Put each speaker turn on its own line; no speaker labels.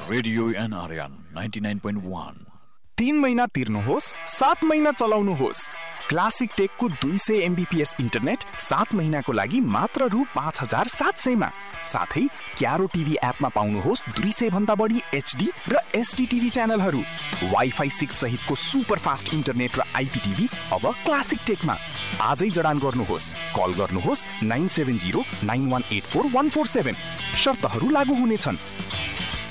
Radio NRN 99.1।
3 महिना तिर्नुहोस्, 7 महिना चलाउनुहोस्। क्लासिक टेकको 200 MBPS इन्टरनेट 7 महिनाको लागि मात्र रु 5700 मा। साथै क्यारो टिभी एपमा पाउनुहोस् 200 भन्दा बढी HD र SD टिभी च्यानलहरू। वाइफाई 6 सहितको सुपर फास्ट इन्टरनेट र IPTV अब क्लासिक टेकमा। आजै जडान गर्नुहोस्। कल गर्नुहोस् 9709184147। शर्तहरू लागू हुनेछन्।